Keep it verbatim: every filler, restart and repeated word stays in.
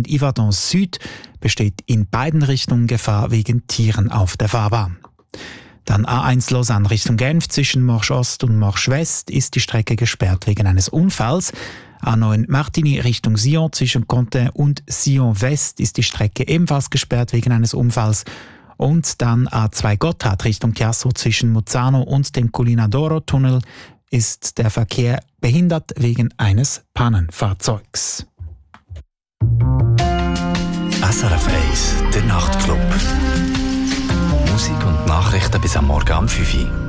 und Yverdon Süd besteht in beiden Richtungen Gefahr wegen Tieren auf der Fahrbahn. Dann A eins Lausanne Richtung Genf, zwischen Marche Ost und Marche West ist die Strecke gesperrt wegen eines Unfalls. A neun Martigny Richtung Sion, zwischen Contin und Sion West ist die Strecke ebenfalls gesperrt wegen eines Unfalls. Und dann A zwei Gotthard Richtung Chiasso, zwischen Muzzano und dem Collinadoro-Tunnel ist der Verkehr behindert wegen eines Pannenfahrzeugs. S R F eins, der Nachtclub. Musik und Nachrichten bis am Morgen um fünf Uhr.